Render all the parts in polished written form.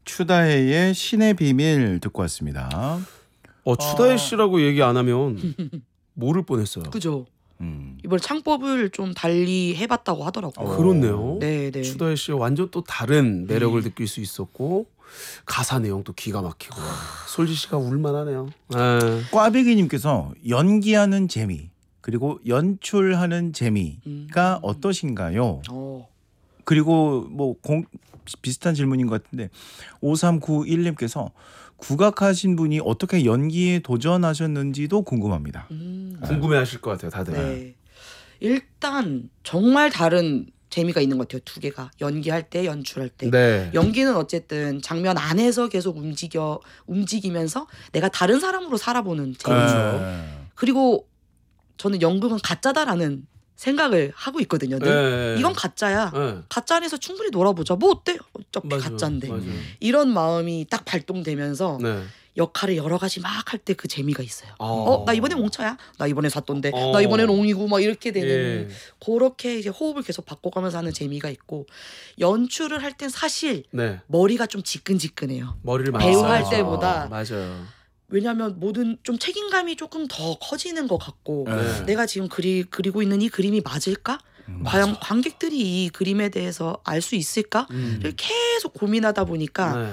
추다혜의 신의 비밀 듣고 왔습니다. 추다혜 씨라고 얘기 안 하면 모를 뻔했어요. 그죠. 이번에 창법을 좀 달리 해봤다고 하더라고요. 그렇네요. 네. 추다혜 씨의 완전 또 다른 매력을 느낄 수 있었고 가사 내용도 기가 막히고 솔지 씨가 울만하네요. 꽈배기님께서 연기하는 재미 그리고 연출하는 재미가 어떠신가요? 그리고 뭐 비슷한 질문인 것 같은데 5391님께서 국악하신 분이 어떻게 연기에 도전하셨는지도 궁금합니다. 궁금해하실 것 같아요, 다들. 네. 일단 정말 다른 재미가 있는 것 같아요. 두 개가 연기할 때, 연출할 때. 네. 연기는 어쨌든 장면 안에서 계속 움직이면서 내가 다른 사람으로 살아보는 재미죠. 그리고 저는 연극은 가짜다라는 생각을 하고 있거든요. 이건 가짜야. 가짜 안에서 충분히 놀아보자. 뭐 어때? 어차피 가짜인데. 이런 마음이 딱 발동되면서 역할을 여러 가지 막 할 때 그 재미가 있어요. 나 이번에 몽차야. 나 이번에 사또인데. 나 이번엔 옹이고 막 이렇게 되는 그렇게 이제 호흡을 계속 바꿔가면서 하는 재미가 있고 연출을 할 땐 사실 머리가 좀 지끈지끈해요. 머리를 배우 할 때보다. 맞아요. 왜냐하면 모든 좀 책임감이 조금 더 커지는 것 같고 내가 지금 그리고 있는 이 그림이 맞을까? 과연 관객들이 이 그림에 대해서 알 수 있을까?를 계속 고민하다 보니까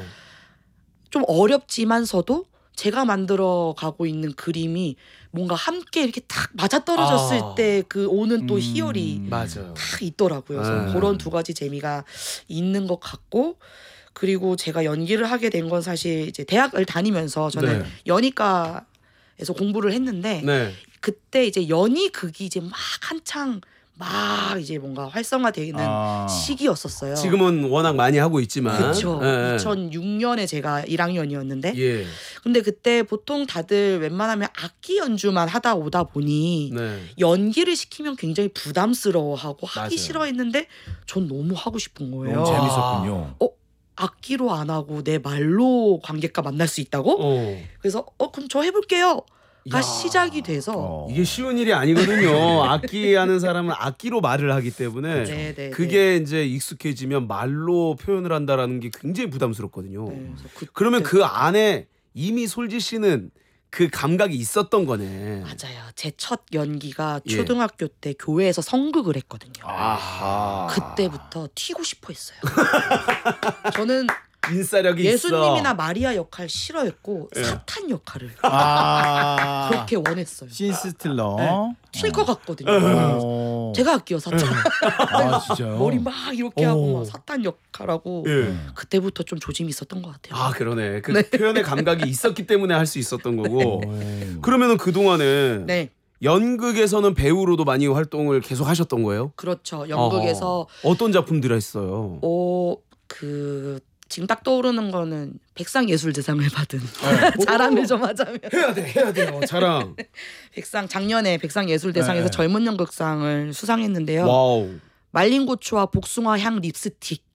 좀 어렵지만서도 제가 만들어가고 있는 그림이 뭔가 함께 이렇게 탁 맞아떨어졌을 때 그 오는 또 희열이 맞아요. 딱 있더라고요. 그래서 그런 두 가지 재미가 있는 것 같고 그리고 제가 연기를 하게 된 건 사실 이제 대학을 다니면서 저는 연희과에서 공부를 했는데 그때 이제 연희극이 이제 막 한창 막 이제 뭔가 활성화되는 시기였었어요. 지금은 워낙 많이 하고 있지만. 그렇죠. 2006년에 제가 1학년이었는데 근데 그때 보통 다들 웬만하면 악기 연주만 하다 오다 보니 연기를 시키면 굉장히 부담스러워하고 하기 싫어했는데 전 너무 하고 싶은 거예요. 너무 재밌었군요. 악기로 안 하고 내 말로 관객과 만날 수 있다고? 그래서 그럼 저 해볼게요. 가 시작이 돼서 이게 쉬운 일이 아니거든요. 악기 하는 사람은 악기로 말을 하기 때문에 그게 이제 익숙해지면 말로 표현을 한다라는 게 굉장히 부담스럽거든요. 그러면 그 안에 이미 솔지 씨는 그 감각이 있었던 거네. 맞아요. 제 첫 연기가 초등학교 때 교회에서 성극을 했거든요. 그때부터 튀고 싶어 했어요. 저는 인싸력이 예수님이나 마리아 역할 싫어했고 사탄 역할을 그렇게 원했어요. 신스틸러 튈 것 같거든요. 제가 할게요 사탄. 진짜요? 머리 막 이렇게 하고 막 사탄 역할하고 그때부터 좀 조짐이 있었던 것 같아요. 그러네. 그 표현의 감각이 있었기 때문에 할 수 있었던 거고. 그러면은 그 동안에 연극에서는 배우로도 많이 활동을 계속 하셨던 거예요? 그렇죠. 연극에서 어떤 작품들 했어요? 지금 딱 떠오르는 거는 백상예술대상을 받은 자랑을 좀 하자면 해야 돼요. 자랑. 작년에 백상예술대상에서 젊은 연극상을 수상했는데요. 와우. 말린 고추와 복숭아 향 립스틱